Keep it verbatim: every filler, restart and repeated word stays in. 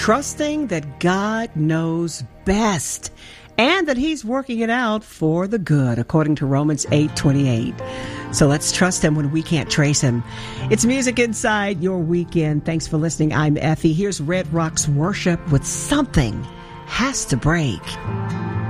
trusting that God knows best and that he's working it out for the good, according to Romans eight twenty-eight. So let's trust him when we can't trace him. It's Music Inside Your Weekend. Thanks for listening. I'm Effie. Here's Red Rocks Worship with Something Has to Break.